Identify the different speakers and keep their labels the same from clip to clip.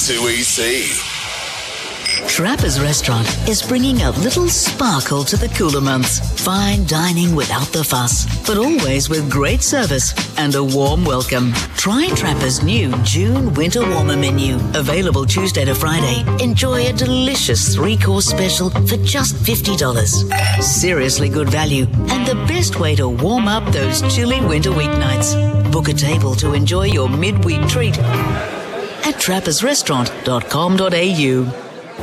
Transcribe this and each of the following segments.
Speaker 1: 2EC.
Speaker 2: Trappers Restaurant is bringing a little sparkle to the cooler months. Fine dining without the fuss, but always with great service and a warm welcome. Try Trappers' new June Winter Warmer menu. Available Tuesday to Friday. Enjoy a delicious 3-course special for just $50. Seriously good value and the best way to warm up those chilly winter weeknights. Book a table to enjoy your midweek treat at trappersrestaurant.com.au.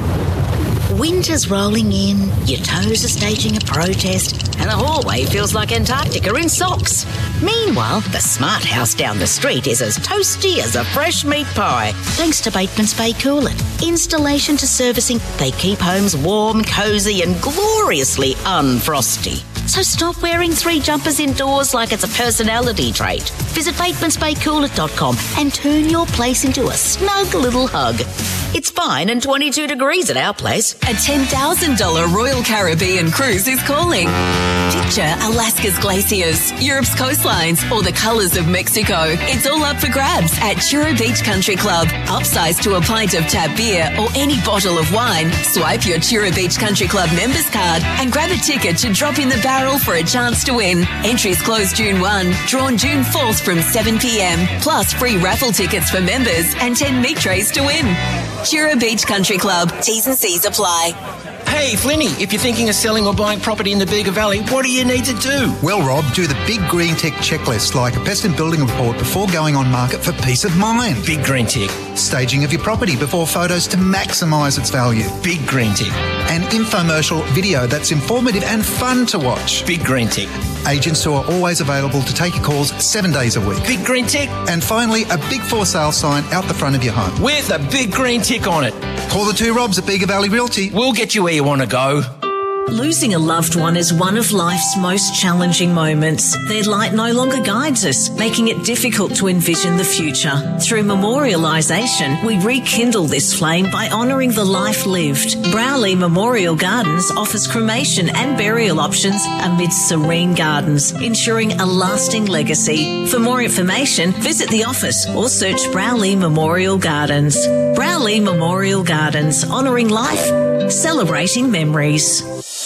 Speaker 2: Winter's rolling in, your toes are staging a protest, and the hallway feels like Antarctica in socks. Meanwhile, the smart house down the street is as toasty as a fresh meat pie, thanks to Bateman's Bay Coolant. Installation to servicing, they keep homes warm, cosy, and gloriously unfrosty. So stop wearing 3 jumpers indoors like it's a personality trait. Visit Bateman'sBayCoolant.com and turn your place into a snug little hug. It's fine and 22 degrees at our place.
Speaker 3: A $10,000 Royal Caribbean cruise is calling. Picture Alaska's glaciers, Europe's coastlines, or the colours of Mexico. It's all up for grabs at Chura Beach Country Club. Upsize to a pint of tap beer or any bottle of wine. Swipe your Chura Beach Country Club members card and grab a ticket to drop in the barrel for a chance to win. Entries close June 1, drawn June 4th from 7 p.m. Plus free raffle tickets for members and 10 meat trays to win. Chura Beach Country Club. T's and C's apply.
Speaker 4: Hey, Flinny, if you're thinking of selling or buying property in the Bega Valley, what do you need to do?
Speaker 5: Well, Rob, do the Big Green Tick checklist, like a pest and building report before going on market for peace of mind.
Speaker 4: Big Green Tick.
Speaker 5: Staging of your property before photos to maximise its value.
Speaker 4: Big Green Tick.
Speaker 5: An infomercial video that's informative and fun to watch.
Speaker 4: Big Green Tick.
Speaker 5: Agents who are always available to take your calls 7 days a week.
Speaker 4: Big Green Tick.
Speaker 5: And finally, a big for sale sign out the front of your home.
Speaker 4: With a Big Green Tick on it.
Speaker 5: Call the 2 Robs at Bega Valley Realty.
Speaker 4: We'll get you where you want to go.
Speaker 6: Losing a loved one is one of life's most challenging moments. Their light no longer guides us, making it difficult to envision the future. Through memorialisation, we rekindle this flame by honouring the life lived. Browley Memorial Gardens offers cremation and burial options amidst serene gardens, ensuring a lasting legacy. For more information, visit the office or search Browley Memorial Gardens. Browley Memorial Gardens, honouring life, celebrating memories.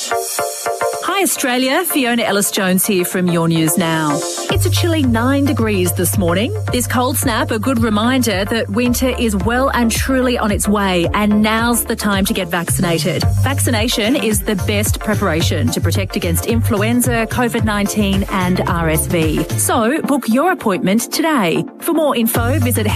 Speaker 7: Hi Australia, Fiona Ellis-Jones here from Your News Now. It's a chilly 9 degrees this morning. This cold snap, a good reminder that winter is well and truly on its way, and now's the time to get vaccinated. Vaccination is the best preparation to protect against influenza, COVID-19 and RSV. So book your appointment today. For more info, visit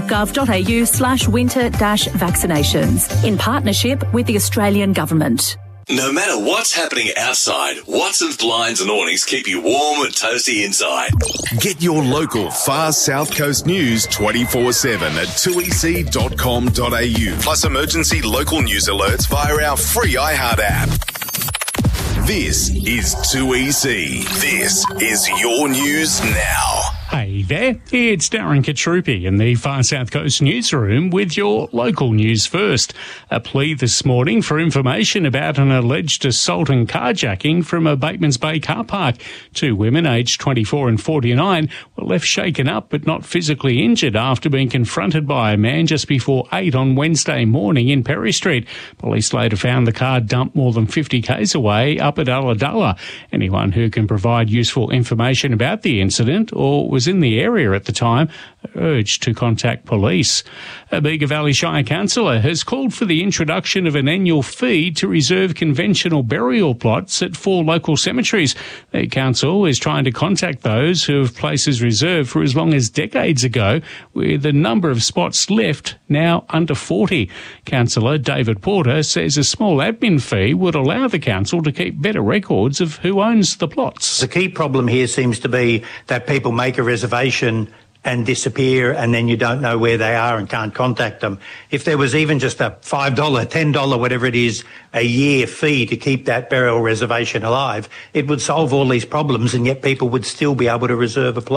Speaker 7: health.gov.au/winter-vaccinations in partnership with the Australian Government.
Speaker 1: No matter what's happening outside, Watson's blinds and awnings keep you warm and toasty inside.
Speaker 8: Get your local Far South Coast news 24/7 at 2ec.com.au. Plus emergency local news alerts via our free iHeart app. This is 2EC. This is Your News Now.
Speaker 9: Hey there, it's Darren Katrupi in the Far South Coast newsroom with your local news first. A plea this morning for information about an alleged assault and carjacking from a Bateman's Bay car park. 2 women aged 24 and 49 were left shaken up but not physically injured after being confronted by a man just before 8 on Wednesday morning in Perry Street. Police later found the car dumped more than 50 k's away up at Ulladulla. Anyone who can provide useful information about the incident or was in the area at the time urged to contact police. A Bega Valley Shire councillor has called for the introduction of an annual fee to reserve conventional burial plots at 4 local cemeteries. The council is trying to contact those who have places reserved for as long as decades ago, with the number of spots left now under 40. Councillor David Porter says a small admin fee would allow the council to keep better records of who owns the plots.
Speaker 10: The key problem here seems to be that people make a reservation and disappear, and then you don't know where they are and can't contact them. If there was even just a $5, $10, whatever it is, a year fee to keep that burial reservation alive, it would solve all these problems, and yet people would still be able to reserve a plot.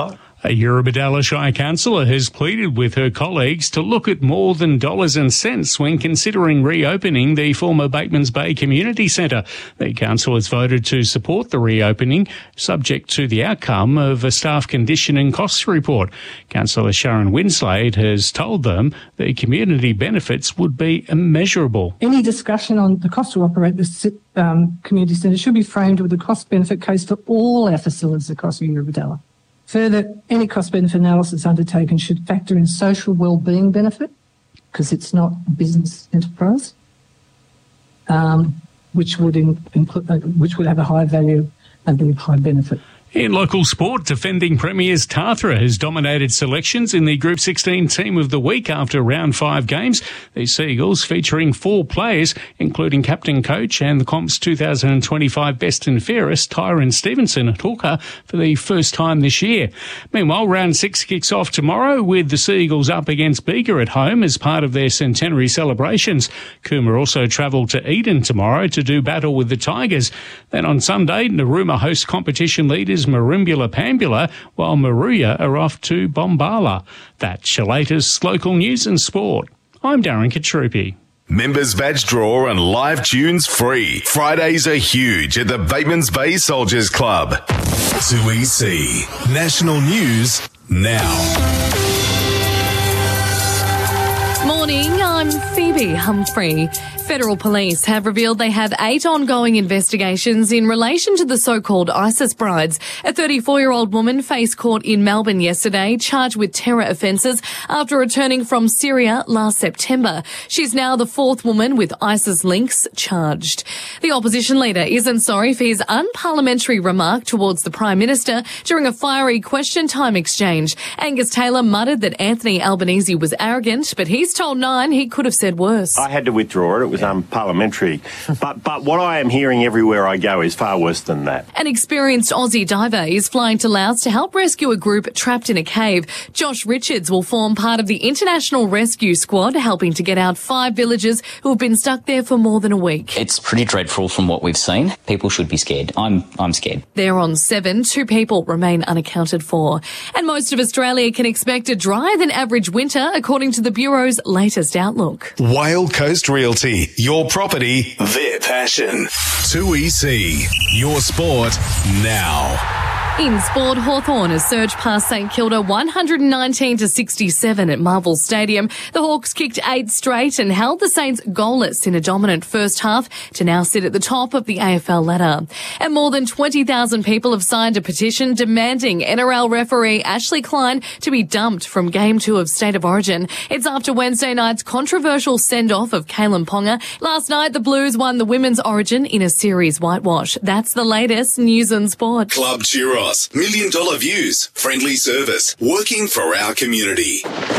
Speaker 9: A Eurobodalla Shire councillor has pleaded with her colleagues to look at more than dollars and cents when considering reopening the former Batemans Bay Community Centre. The council has voted to support the reopening, subject to the outcome of a staff condition and costs report. Councillor Sharon Winslade has told them the community benefits would be immeasurable.
Speaker 11: Any discussion on the cost to operate the community centre should be framed with a cost-benefit case for all our facilities across Eurobodalla. Further, any cost-benefit analysis undertaken should factor in social well-being benefit, because it's not a business enterprise, which would have a high value and be high benefit.
Speaker 9: In local sport, defending premiers Tathra has dominated selections in the Group 16 Team of the Week after round 5 games. The Seagulls featuring 4 players, including captain coach and the Comp's 2025 Best and Fairest, Tyron Stevenson at hooker, for the first time this year. Meanwhile, round 6 kicks off tomorrow with the Seagulls up against Bega at home as part of their centenary celebrations. Cooma also travel to Eden tomorrow to do battle with the Tigers. Then on Sunday, Narooma host competition leaders Merimbula Pambula, while Maruya are off to Bombala. That's your latest local news and sport. I'm Darren Katrupi.
Speaker 8: Members badge draw and live tunes free. Fridays are huge at the Batemans Bay Soldiers Club. 2EC. National News now.
Speaker 12: Morning, I'm Phoebe Humphrey. Federal police have revealed they have 8 ongoing investigations in relation to the so-called ISIS brides. A 34-year-old woman faced court in Melbourne yesterday, charged with terror offences after returning from Syria last September. She's now the 4th woman with ISIS links charged. The opposition leader isn't sorry for his unparliamentary remark towards the Prime Minister during a fiery question time exchange. Angus Taylor muttered that Anthony Albanese was arrogant, but he's told Nine he could have said worse.
Speaker 13: I had to withdraw it. It was unparliamentary. But what I am hearing everywhere I go is far worse than that.
Speaker 12: An experienced Aussie diver is flying to Laos to help rescue a group trapped in a cave. Josh Richards will form part of the International Rescue Squad, helping to get out 5 villagers who have been stuck there for more than a week.
Speaker 14: It's pretty dreadful from what we've seen. People should be scared. I'm scared.
Speaker 12: They're on 7. 2 people remain unaccounted for. And most of Australia can expect a drier than average winter, according to the Bureau's latest outlook.
Speaker 8: Whale Coast Realty. Your property, their passion. 2EC. Your sport now.
Speaker 12: In sport, Hawthorn has surged past St Kilda 119-67 at Marvel Stadium. The Hawks kicked 8 straight and held the Saints goalless in a dominant first half to now sit at the top of the AFL ladder. And more than 20,000 people have signed a petition demanding NRL referee Ashley Klein to be dumped from Game 2 of State of Origin. It's after Wednesday night's controversial send-off of Kalen Ponga. Last night, the Blues won the Women's Origin in a series whitewash. That's the latest news and sport.
Speaker 8: Club Churros. $1 million views. Friendly service. Working for our community.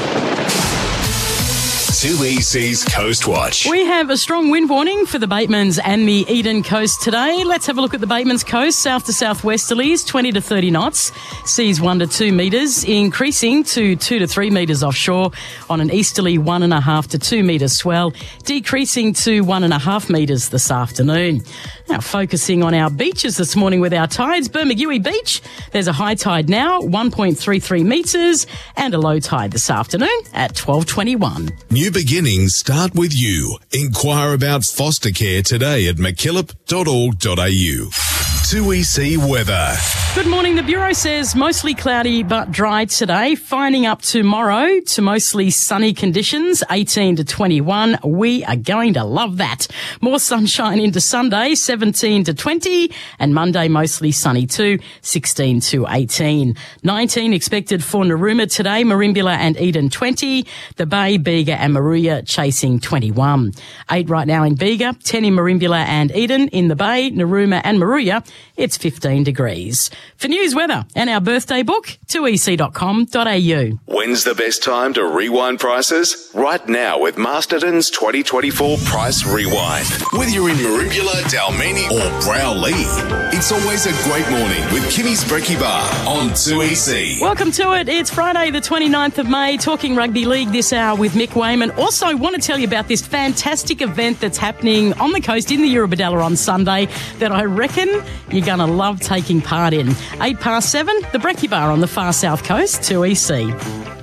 Speaker 8: 2EC's Coast Watch.
Speaker 15: We have a strong wind warning for the Batemans and the Eden coast today. Let's have a look at the Batemans coast. South to southwesterlies, 20 to 30 knots. Seas 1 to 2 metres, increasing to 2 to 3 metres offshore on an easterly 1.5 to 2 metres swell, decreasing to 1.5 metres this afternoon. Now, focusing on our beaches this morning with our tides. Bermagui Beach, there's a high tide now, 1.33 metres, and a low tide this afternoon at 12:21.
Speaker 8: New beginnings start with you. Inquire about foster care today at mckillop.org.au. 2EC weather.
Speaker 15: Good morning. The Bureau says mostly cloudy but dry today. Finding up tomorrow to mostly sunny conditions, 18 to 21. We are going to love that. More sunshine into Sunday, 17 to 20. And Monday mostly sunny too, 16 to 18. 19 expected for Narooma today, Merimbula and Eden 20. The Bay, Bega and Maruya chasing 21. 8 right now in Bega, 10 in Merimbula and Eden. In the Bay, Narooma and Maruya, it's 15 degrees. For news, weather and our birthday book, 2ec.com.au.
Speaker 8: When's the best time to rewind prices? Right now with Masterton's 2024 Price Rewind. Whether you're in Merimbula, Dalmeny or Browley, it's always a great morning with Kimmy's Brekkie Bar on 2EC.
Speaker 15: Welcome to it. It's Friday the 29th of May, talking rugby league this hour with Mick Wayman. Also want to tell you about this fantastic event that's happening on the coast in the Eurobodalla on Sunday that I reckon you're going to love taking part in. 7:08, the Brekkie Bar on the far south coast, 2EC.